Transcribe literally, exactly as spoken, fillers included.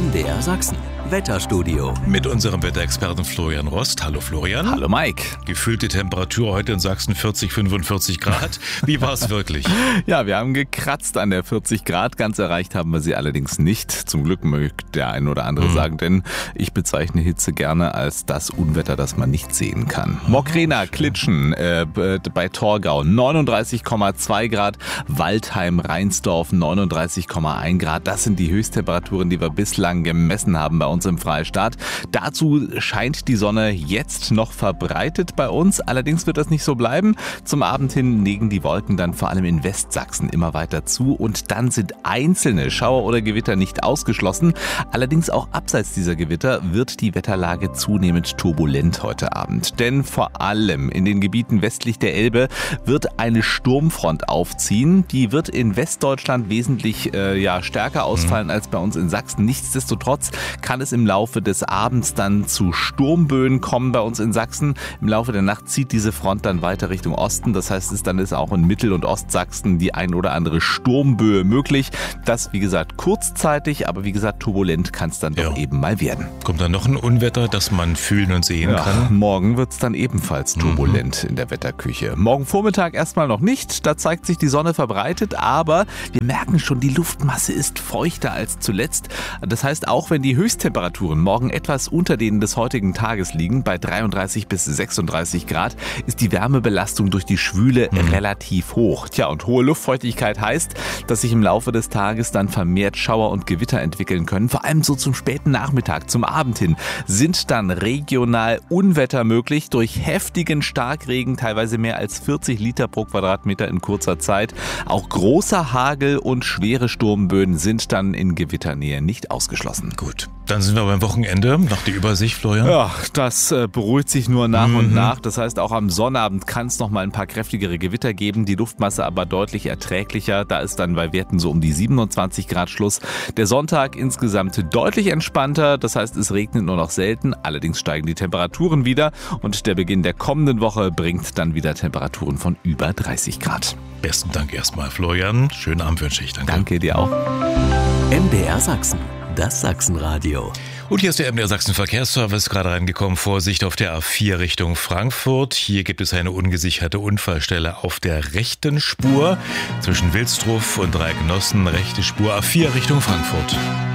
M D R Sachsen. Wetterstudio. Mit unserem Wetterexperten Florian Rost. Hallo Florian. Hallo Mike. Gefühlte Temperatur heute in Sachsen vierzig, fünfundvierzig Grad. Wie war es wirklich? Ja, wir haben gekratzt an der vierzig Grad. Ganz erreicht haben wir sie allerdings nicht. Zum Glück möchte der ein oder andere mhm. sagen, denn ich bezeichne Hitze gerne als das Unwetter, das man nicht sehen kann. Mokrena, Klitschen äh, bei Torgau neununddreißig Komma zwei Grad. Waldheim, Reinsdorf neununddreißig Komma eins Grad. Das sind die Höchsttemperaturen, die wir bislang gemessen haben bei uns im Freistaat. Dazu scheint die Sonne jetzt noch verbreitet bei uns. Allerdings wird das nicht so bleiben. Zum Abend hin legen die Wolken dann vor allem in Westsachsen immer weiter zu und dann sind einzelne Schauer oder Gewitter nicht ausgeschlossen. Allerdings auch abseits dieser Gewitter wird die Wetterlage zunehmend turbulent heute Abend. Denn vor allem in den Gebieten westlich der Elbe wird eine Sturmfront aufziehen. Die wird in Westdeutschland wesentlich äh, ja, stärker ausfallen mhm. als bei uns in Sachsen. Nichtsdestotrotz kann es im Laufe des Abends dann zu Sturmböen kommen bei uns in Sachsen. Im Laufe der Nacht zieht diese Front dann weiter Richtung Osten. Das heißt, es dann ist auch in Mittel- und Ostsachsen die ein oder andere Sturmböe möglich. Das, wie gesagt, kurzzeitig, aber wie gesagt, turbulent kann es dann doch ja. eben mal werden. Kommt dann noch ein Unwetter, das man fühlen und sehen ja, kann? Morgen wird es dann ebenfalls turbulent mhm. in der Wetterküche. Morgen Vormittag erstmal noch nicht. Da zeigt sich die Sonne verbreitet, aber wir merken schon, die Luftmasse ist feuchter als zuletzt. Das heißt, auch wenn die Höchsttemperaturen morgen etwas unter denen des heutigen Tages liegen, bei dreiunddreißig bis sechsunddreißig Grad, ist die Wärmebelastung durch die Schwüle mhm. relativ hoch. Tja, und hohe Luftfeuchtigkeit heißt, dass sich im Laufe des Tages dann vermehrt Schauer und Gewitter entwickeln können. Vor allem so zum späten Nachmittag, zum Abend hin, sind dann regional Unwetter möglich durch heftigen Starkregen, teilweise mehr als vierzig Liter pro Quadratmeter in kurzer Zeit. Auch großer Hagel und schwere Sturmböen sind dann in Gewitternähe nicht ausgeschlossen. Gut, dann sind wir beim Wochenende. Nach der Übersicht, Florian? Ja, das äh, beruhigt sich nur nach mhm. und nach. Das heißt, auch am Sonnabend kann es noch mal ein paar kräftigere Gewitter geben. Die Luftmasse aber deutlich erträglicher. Da ist dann bei Werten so um die siebenundzwanzig Grad Schluss. Der Sonntag insgesamt deutlich entspannter. Das heißt, es regnet nur noch selten. Allerdings steigen die Temperaturen wieder. Und der Beginn der kommenden Woche bringt dann wieder Temperaturen von über dreißig Grad. Besten Dank erstmal, Florian. Schönen Abend wünsche ich. Danke. Danke dir auch. M D R Sachsen. Das Sachsenradio. Und hier ist der M D R Sachsen Verkehrsservice gerade reingekommen. Vorsicht auf der A vier Richtung Frankfurt. Hier gibt es eine ungesicherte Unfallstelle auf der rechten Spur zwischen Wilsdruff und Dreigenossen. Rechte Spur A vier Richtung Frankfurt.